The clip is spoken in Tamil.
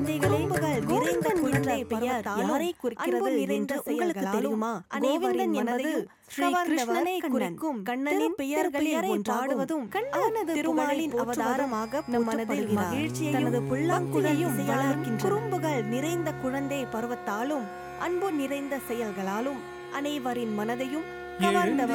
குழந்தைகளே, நிறைந்த குழந்தை பெயர் யாரை குறிக்கிறது என்று உங்களுக்கு தெரியுமா? அனைவரின் மனதையும் ஸ்ரீ கிருஷ்ணனை குறிக்கும் கண்ணனின் பெயர்களை ஒன்றாடுவதும் அவனது திருமாலின் அவதாரமாக நம் மனதில் மகிழ்ச்சியையும் தனது புல்லாங்குழலையும் வளர்க்கின்ற குறும்புகள் நிறைந்த குழந்தை பருவத்தாலும் அன்பு நிறைந்த செயல்களாலும் அனைவரின் மனதையும் கவர்ந்தவர்